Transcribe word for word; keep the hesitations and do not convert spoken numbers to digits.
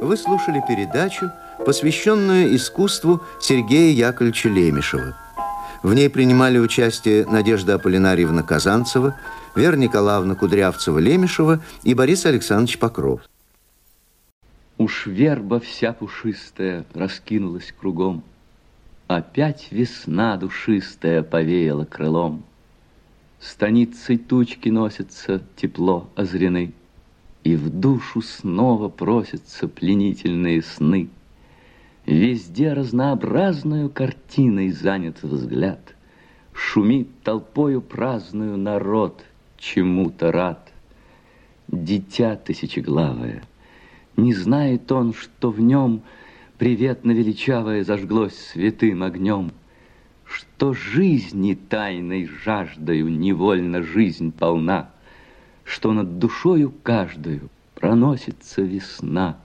Вы слушали передачу, посвященную искусству Сергея Яковлевича Лемешева. В ней принимали участие Надежда Аполлинарьевна Казанцева, Вера Николаевна Кудрявцева-Лемешева и Борис Александрович Покров. Уж верба вся пушистая раскинулась кругом, опять весна душистая повеяла крылом. Станицей тучки носятся, тепло озрены, и в душу снова просятся пленительные сны. Везде разнообразною картиной занят взгляд, шумит толпою праздную народ, чему-то рад. Дитя тысячеглавое, не знает он, что в нем приветно величавое зажглось святым огнем, что жизни тайной жаждою невольно жизнь полна, что над душою каждою проносится весна.